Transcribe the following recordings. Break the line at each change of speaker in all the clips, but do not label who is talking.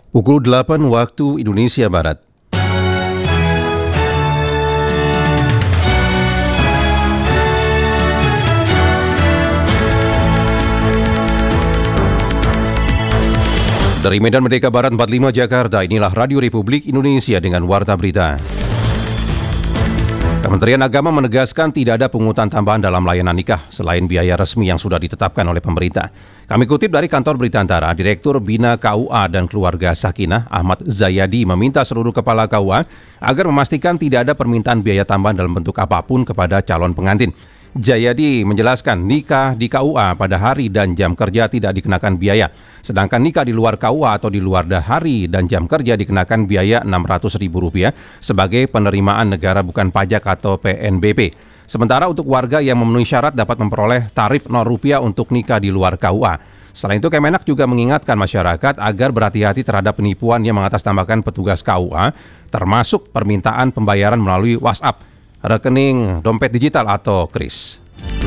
Pukul 8 waktu Indonesia Barat. Dari Medan Merdeka Barat 45 Jakarta, inilah Radio Republik Indonesia dengan Warta Berita. Kementerian Agama menegaskan tidak ada pungutan tambahan dalam layanan nikah selain biaya resmi yang sudah ditetapkan oleh pemerintah. Kami kutip dari Kantor Berita Antara, Direktur Bina KUA dan Keluarga Sakinah, Ahmad Zayadi, meminta seluruh kepala KUA agar memastikan tidak ada permintaan biaya tambahan dalam bentuk apapun kepada calon pengantin. Jayadi menjelaskan nikah di KUA pada hari dan jam kerja tidak dikenakan biaya. Sedangkan nikah di luar KUA atau di luar hari dan jam kerja dikenakan biaya Rp600.000 sebagai penerimaan negara bukan pajak atau PNBP. Sementara untuk warga yang memenuhi syarat dapat memperoleh tarif Rp0 untuk nikah di luar KUA. Selain itu, Kemenak juga mengingatkan masyarakat agar berhati-hati terhadap penipuan yang mengatasnamakan petugas KUA, termasuk permintaan pembayaran melalui WhatsApp, rekening dompet digital atau KRIS.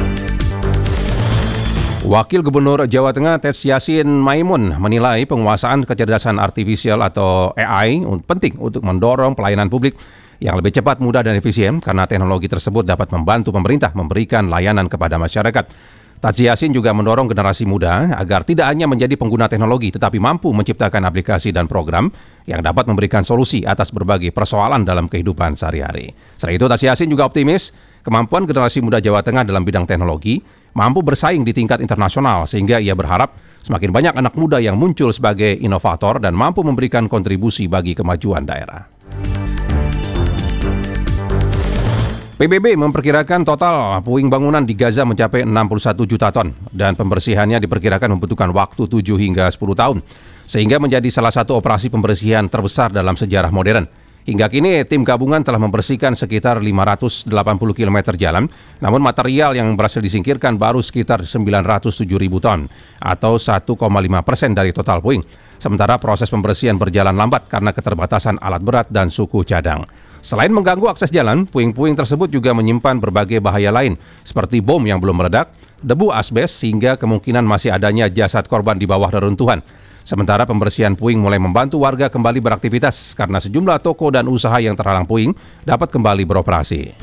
Wakil Gubernur Jawa Tengah Tes Yassin Maimun menilai penguasaan kecerdasan artifisial atau AI penting untuk mendorong pelayanan publik yang lebih cepat, mudah, dan efisien karena teknologi tersebut dapat membantu pemerintah memberikan layanan kepada masyarakat. Taji Yassin juga mendorong generasi muda agar tidak hanya menjadi pengguna teknologi tetapi mampu menciptakan aplikasi dan program yang dapat memberikan solusi atas berbagai persoalan dalam kehidupan sehari-hari. Selain itu, Taji Yassin juga optimis kemampuan generasi muda Jawa Tengah dalam bidang teknologi mampu bersaing di tingkat internasional sehingga ia berharap semakin banyak anak muda yang muncul sebagai inovator dan mampu memberikan kontribusi bagi kemajuan daerah. PBB memperkirakan total puing bangunan di Gaza mencapai 61 juta ton dan pembersihannya diperkirakan membutuhkan waktu 7 hingga 10 tahun, sehingga menjadi salah satu operasi pembersihan terbesar dalam sejarah modern. Hingga kini tim gabungan telah membersihkan sekitar 580 km jalan, namun material yang berhasil disingkirkan baru sekitar 907.000 ton atau 1,5% dari total puing. Sementara proses pembersihan berjalan lambat karena keterbatasan alat berat dan suku cadang. Selain mengganggu akses jalan, puing-puing tersebut juga menyimpan berbagai bahaya lain, seperti bom yang belum meledak, debu asbes, sehingga kemungkinan masih adanya jasad korban di bawah reruntuhan. Sementara pembersihan puing mulai membantu warga kembali beraktivitas karena sejumlah toko dan usaha yang terhalang puing dapat kembali beroperasi.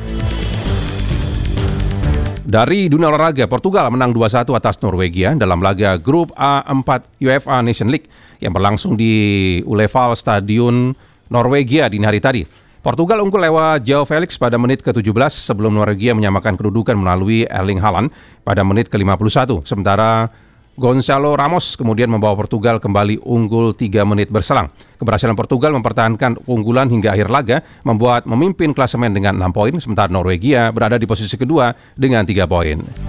Dari dunia olahraga, Portugal menang 2-1 atas Norwegia dalam laga Grup A4 UEFA Nation League yang berlangsung di Ullevall Stadion Norwegia dini hari tadi. Portugal unggul lewat Joao Felix pada menit ke-17 sebelum Norwegia menyamakan kedudukan melalui Erling Haaland pada menit ke-51. Sementara Gonçalo Ramos kemudian membawa Portugal kembali unggul 3 menit berselang. Keberhasilan Portugal mempertahankan keunggulan hingga akhir laga membuat memimpin klasemen dengan 6 poin, sementara Norwegia berada di posisi kedua dengan 3 poin.